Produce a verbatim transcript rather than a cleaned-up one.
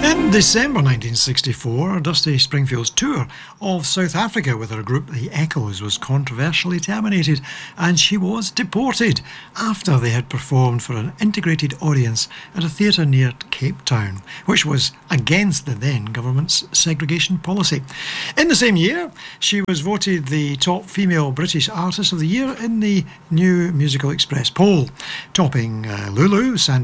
In December nineteen sixty-four, Dusty Springfield's tour of South Africa with her group The Echoes was controversially terminated, and she was deported after they had performed for an integrated audience at a theatre near Cape Town, which was against the then government's segregation policy. In the same year, she was voted the top female British artist of the year in the New Musical Express poll, topping uh, Lulu, Sandy